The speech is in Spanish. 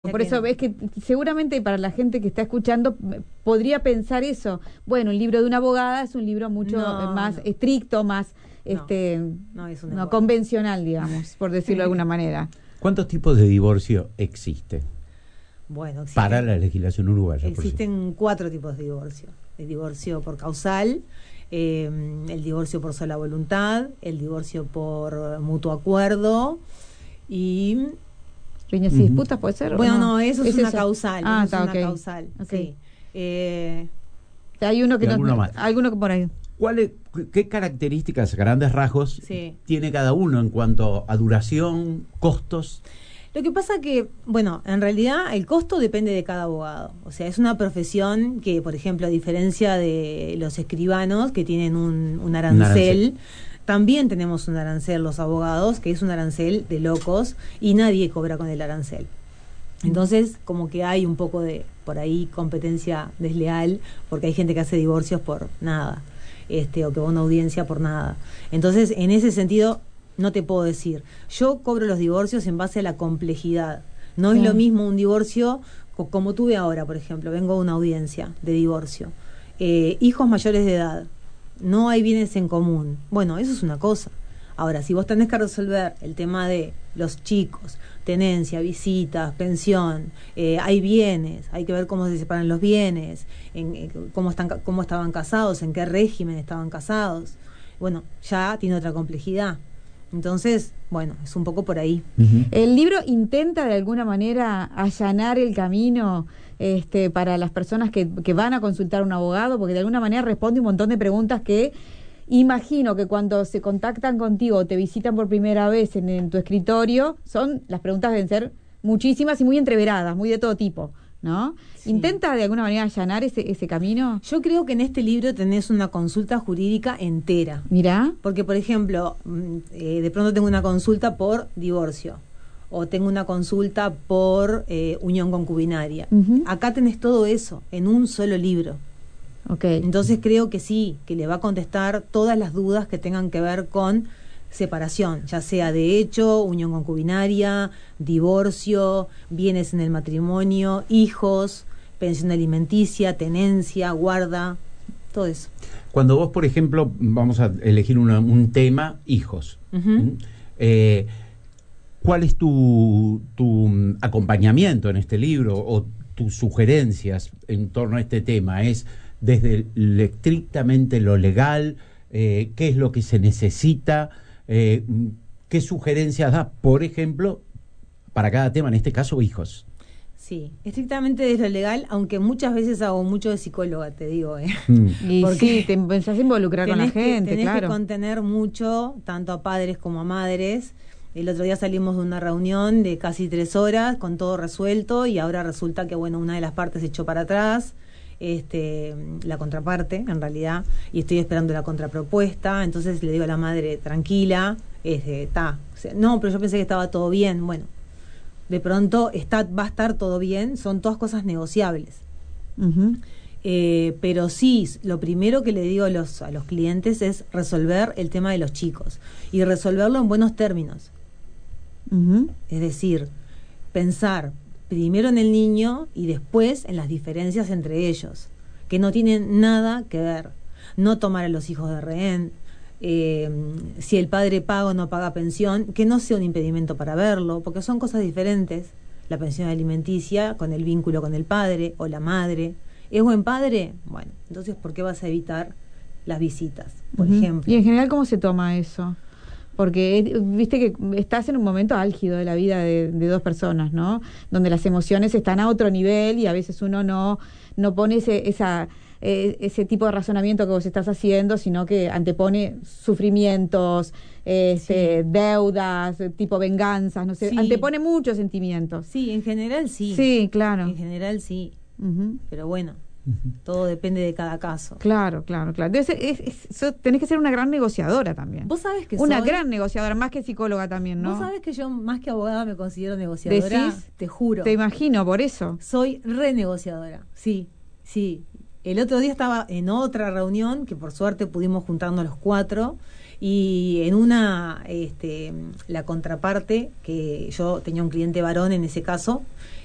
Por eso ves que seguramente para la gente que está escuchando podría pensar eso. Bueno, un libro de una abogada es un libro mucho más estricto, más no convencional, digamos, por decirlo de alguna manera. ¿Cuántos tipos de divorcio existen? Bueno, para la legislación uruguaya. Existen 4 tipos de divorcio. El divorcio por causal, el divorcio por sola voluntad, el divorcio por mutuo acuerdo y... ¿Riñas y disputas puede ser? Bueno, no, eso es una causal. Ah, eso está, es una causal, okay. Sí. Hay uno que alguno que por ahí. ¿Qué características, a grandes rasgos, tiene cada uno en cuanto a duración, costos? Lo que pasa que, bueno, en realidad el costo depende de cada abogado. O sea, es una profesión que, por ejemplo, a diferencia de los escribanos que tienen un arancel, también tenemos un arancel los abogados, que es un arancel de locos y nadie cobra con el arancel. Entonces, como que hay un poco de, por ahí, competencia desleal, porque hay gente que hace divorcios por nada, o que va a una audiencia por nada. Entonces, en ese sentido, no te puedo decir. Yo cobro los divorcios en base a la complejidad. No es lo mismo un divorcio como tuve ahora, por ejemplo. Vengo a una audiencia de divorcio. Hijos mayores de edad. No hay bienes en común. Bueno, eso es una cosa. Ahora, si vos tenés que resolver el tema de los chicos, tenencia, visitas, pensión, hay bienes, hay que ver cómo se separan los bienes, cómo estaban casados, en qué régimen estaban casados. Bueno, ya tiene otra complejidad. Entonces, bueno, es un poco por ahí. El libro intenta de alguna manera allanar el camino para las personas que van a consultar a un abogado, porque de alguna manera responde un montón de preguntas que imagino que cuando se contactan contigo o te visitan por primera vez en tu escritorio, las preguntas deben ser muchísimas y muy entreveradas, muy de todo tipo, ¿no? Sí. ¿Intenta de alguna manera allanar ese camino? Yo creo que en este libro tenés una consulta jurídica entera. Mirá. Porque, por ejemplo, de pronto tengo una consulta por divorcio o tengo una consulta por unión concubinaria. Acá tenés todo eso en un solo libro. Okay. Entonces creo que sí, que le va a contestar todas las dudas que tengan que ver con separación, ya sea de hecho, unión concubinaria, divorcio, bienes en el matrimonio, hijos, pensión alimenticia, tenencia, guarda, todo eso. Cuando vos, por ejemplo, vamos a elegir un tema, hijos, ¿cuál es tu acompañamiento en este libro o tus sugerencias en torno a este tema? ¿Es desde estrictamente lo legal? ¿Qué es lo que se necesita? ¿Qué sugerencias da, por ejemplo, para cada tema, en este caso, hijos? Sí, estrictamente desde lo legal, aunque muchas veces hago mucho de psicóloga, te digo. Y porque sí, te empezás a involucrar con la gente, tenés claro. que contener mucho, tanto a padres como a madres. El otro día salimos de una reunión de casi 3 horas, con todo resuelto, y ahora resulta que, bueno, una de las partes se echó para atrás, la contraparte, en realidad, y estoy esperando la contrapropuesta. Entonces le digo a la madre, tranquila, no, pero yo pensé que estaba todo bien. Bueno, de pronto va a estar todo bien, son todas cosas negociables. Pero sí, lo primero que le digo a los clientes es resolver el tema de los chicos y resolverlo en buenos términos. Es decir, pensar primero en el niño y después en las diferencias entre ellos, que no tienen nada que ver. No tomar a los hijos de rehén, si el padre paga o no paga pensión, que no sea un impedimento para verlo, porque son cosas diferentes. La pensión alimenticia con el vínculo con el padre o la madre. ¿Es buen padre? Bueno, entonces ¿por qué vas a evitar las visitas, por ejemplo? Y en general, ¿cómo se toma eso? Porque viste que estás en un momento álgido de la vida de 2 personas, ¿no? Donde las emociones están a otro nivel y a veces uno no pone ese tipo de razonamiento que vos estás haciendo, sino que antepone sufrimientos, deudas, tipo venganzas, no sé, antepone muchos sentimientos. Sí, en general sí. Sí, claro. En general sí. Pero bueno, todo depende de cada caso. Claro. Entonces, tenés que ser una gran negociadora también. Vos sabés que una gran negociadora, más que psicóloga también, ¿no? Vos sabés que yo, más que abogada, me considero negociadora. ¿Decís? Te juro. Te imagino, por eso. Soy renegociadora, sí. El otro día estaba en otra reunión, que por suerte pudimos juntarnos los 4, y en una, la contraparte, que yo tenía un cliente varón en ese caso,